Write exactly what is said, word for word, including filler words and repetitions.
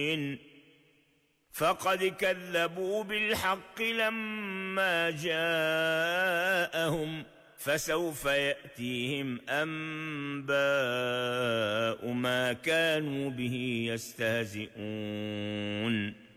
فقد كذبوا بالحق لما جاءهم فسوف يأتيهم أنباء ما كانوا به يستهزئون.